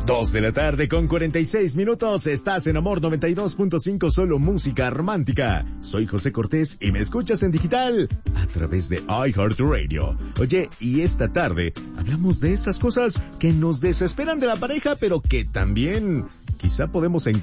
2:46 p.m. Estás en Amor 92.5, solo música romántica. Soy José Cortés y me escuchas en digital a través de iHeartRadio. Oye, y esta tarde hablamos de esas cosas que nos desesperan de la pareja, pero que también quizá podemos encontrar